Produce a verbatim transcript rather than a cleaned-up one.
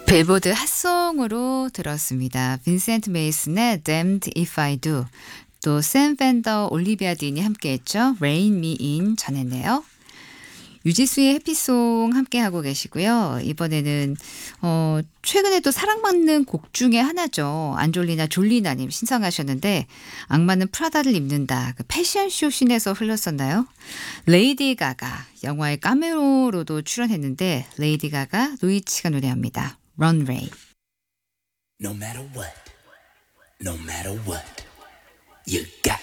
빌보드 핫송으로 들었습니다. 빈센트 메이슨의 Damned If I Do, 또 샘 펜더, 올리비아 딘이 함께했죠. Rain Me In 전했네요. 유지수의 해피송 함께하고 계시고요. 이번에는 어, 최근에 또 사랑받는 곡 중에 하나죠. 안졸리나 졸리나님 신청하셨는데, 악마는 프라다를 입는다. 그 패션쇼 씬에서 흘렀었나요? 레이디 가가 영화의 카메오로도 출연했는데, 레이디 가가 노이치가 노래합니다. Runway. No matter what, no matter what, you